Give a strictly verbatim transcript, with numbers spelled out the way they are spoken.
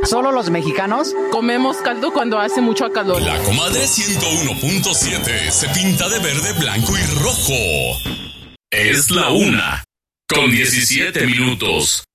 ¿Solo los mexicanos? Comemos caldo cuando hace mucho calor. La Comadre ciento uno punto siete se pinta de verde, blanco y rojo. Es la una, con diecisiete minutos.